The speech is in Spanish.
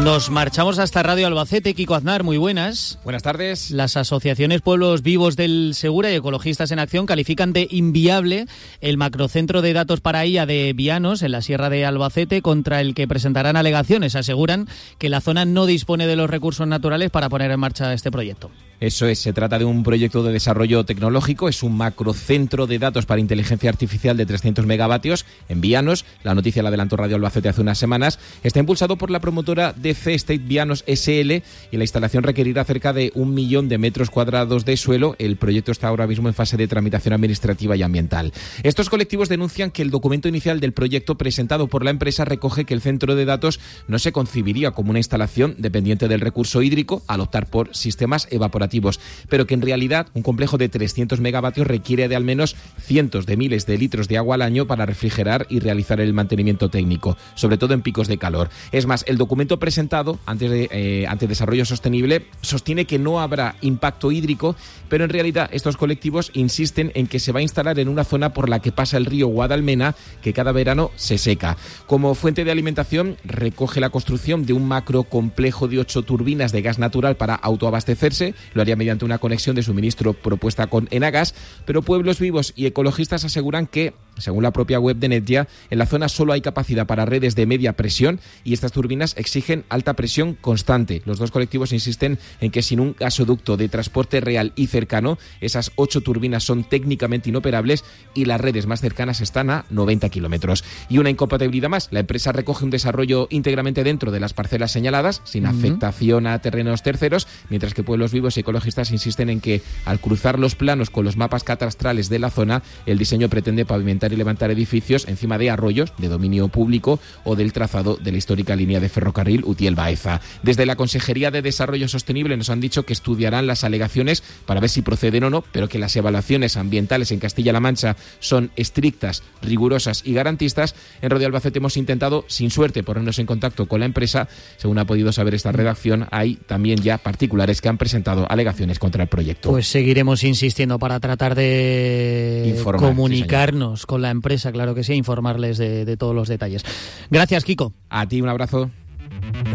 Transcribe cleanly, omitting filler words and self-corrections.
Nos marchamos hasta Radio Albacete. Kiko Aznar, muy buenas. Buenas tardes. Las asociaciones Pueblos Vivos del Segura y Ecologistas en Acción califican de inviable el macrocentro de datos para IA de Vianos, en la Sierra de Albacete, contra el que presentarán alegaciones. Aseguran que la zona no dispone de los recursos naturales para poner en marcha este proyecto. Eso es, se trata de un proyecto de desarrollo tecnológico, es un macrocentro de datos para inteligencia artificial de 300 megavatios en Vianos. La noticia la adelantó Radio Albacete hace unas semanas. Está impulsado por la promotora DC State Vianos SL y la instalación requerirá cerca de 1 millón de metros cuadrados de suelo. El proyecto está ahora mismo en fase de tramitación administrativa y ambiental. Estos colectivos denuncian que el documento inicial del proyecto presentado por la empresa recoge que el centro de datos no se concibiría como una instalación dependiente del recurso hídrico al optar por sistemas evaporativos, pero que en realidad un complejo de 300 megavatios requiere de al menos cientos de miles de litros de agua al año para refrigerar y realizar el mantenimiento técnico, sobre todo en picos de calor. Es más, el documento presentado ante Desarrollo Sostenible sostiene que no habrá impacto hídrico, pero en realidad estos colectivos insisten en que se va a instalar en una zona por la que pasa el río Guadalmena, que cada verano se seca. Como fuente de alimentación, recoge la construcción de un macro complejo de 8 turbinas de gas natural para autoabastecerse. Lo haría mediante una conexión de suministro propuesta con Enagas, pero Pueblos Vivos y ecologistas aseguran que, según la propia web de Netgia, en la zona solo hay capacidad para redes de media presión y estas turbinas exigen alta presión constante. Los dos colectivos insisten en que sin un gasoducto de transporte real y cercano, esas 8 turbinas son técnicamente inoperables y las redes más cercanas están a 90 kilómetros. Y una incompatibilidad más, la empresa recoge un desarrollo íntegramente dentro de las parcelas señaladas, sin afectación a terrenos terceros, mientras que Pueblos Vivos y ecologistas insisten en que, al cruzar los planos con los mapas catastrales de la zona, el diseño pretende pavimentar y levantar edificios encima de arroyos de dominio público o del trazado de la histórica línea de ferrocarril Utiel-Baeza. Desde la Consejería de Desarrollo Sostenible nos han dicho que estudiarán las alegaciones para ver si proceden o no, pero que las evaluaciones ambientales en Castilla-La Mancha son estrictas, rigurosas y garantistas. En Radio Albacete hemos intentado, sin suerte, ponernos en contacto con la empresa. Según ha podido saber esta redacción, hay también ya particulares que han presentado alegaciones contra el proyecto. Pues seguiremos insistiendo para tratar de comunicarnos con la empresa, claro que sí, informarles de todos los detalles. Gracias, Kiko. A ti un abrazo.